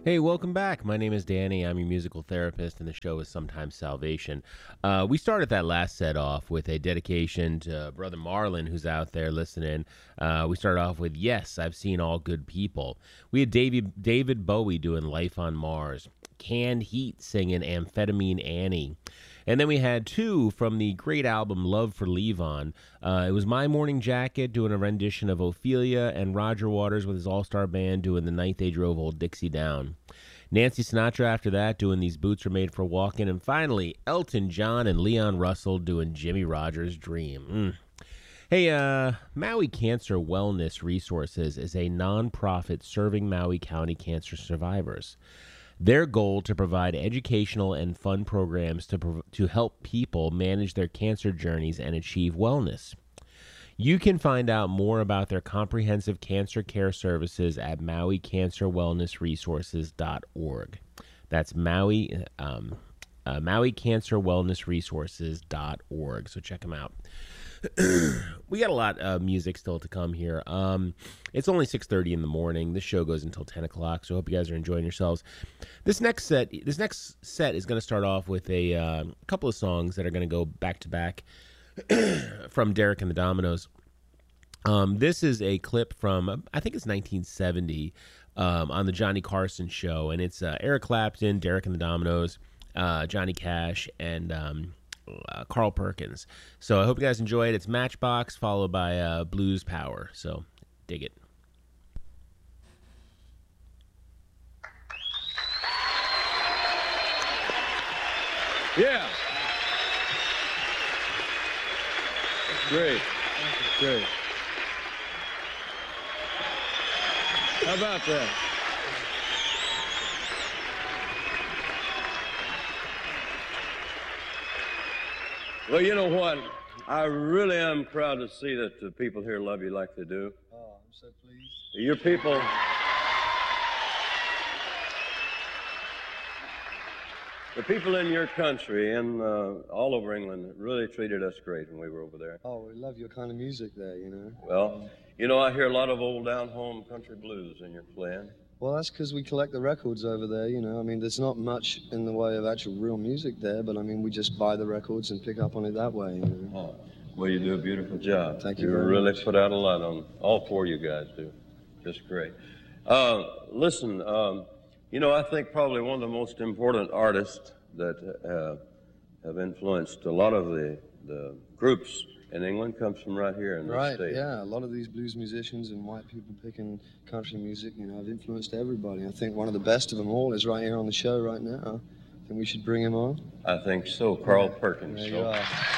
Hey, welcome back. My name is Danny. I'm your musical therapist, and the show is Sometimes Salvation. We started that last set off with a dedication to Brother Marlon, who's out there listening. We started off with Yes, I've Seen All Good People. We had David Bowie doing Life on Mars, Canned Heat singing Amphetamine Annie. And then we had two from the great album Love for Levon. It was My Morning Jacket doing a rendition of Ophelia, and Roger Waters with his all-star band doing The Night They Drove Old Dixie Down. Nancy Sinatra after that doing These Boots Are Made for Walking. And finally, Elton John and Leon Russell doing Jimmy Rogers' Dream. Hey, Maui Cancer Wellness Resources is a nonprofit serving Maui County cancer survivors. Their goal to provide educational and fun programs to help people manage their cancer journeys and achieve wellness. You can find out more about their comprehensive cancer care services at MauiCancerWellnessResources.org. That's MauiCancerWellnessResources.org. So check them out. We got a lot of music still to come here. It's only 6:30 in the morning. This show goes until 10 o'clock, so I hope you guys are enjoying yourselves. This next set is going to start off with a couple of songs that are going to go back to back from Derek and the Dominoes. This is a clip from, I think it's 1970, on the Johnny Carson show, and it's Eric Clapton, Derek and the Dominoes, Johnny Cash, and Carl Perkins. So I hope you guys enjoy it. It's Matchbox followed by Blues Power. So dig it. Yeah. Great. Great. How about that? Well, you know what? I really am proud to see that the people here love you like they do. Oh, I'm so pleased. Your people... The people in your country and all over England really treated us great when we were over there. Oh, we love your kind of music there, you know. Well, you know, I hear a lot of old down-home country blues in your playing. Well, that's because we collect the records over there, you know. I mean, there's not much in the way of actual real music there, but I mean, we just buy the records and pick up on it that way, you know. Oh, well, you do a beautiful job. Thank you You very really much. put out a lot on, all four of you guys do. Just great. Listen, you know, I think probably one of the most important artists that have influenced a lot of the groups in England comes from right here in this Right, state. yeah. A lot of these blues musicians and white people picking country music, you know, have influenced everybody. I think one of the best of them all is right here on the show right now. I think we should bring him on. I think so, Carl Perkins. There So you are.